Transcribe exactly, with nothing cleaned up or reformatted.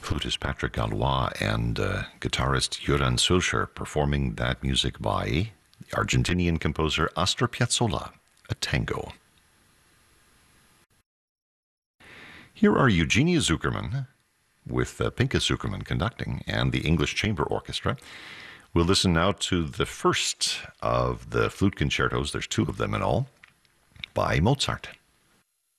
Flutist Patrick Gallois and uh, guitarist Göran Sulcher performing that music by the Argentinian composer Astor Piazzolla, a tango. Here are Eugenia Zuckerman with uh, Pinka Zuckerman conducting and the English Chamber Orchestra. We'll listen now to the first of the flute concertos, there's two of them in all, by Mozart.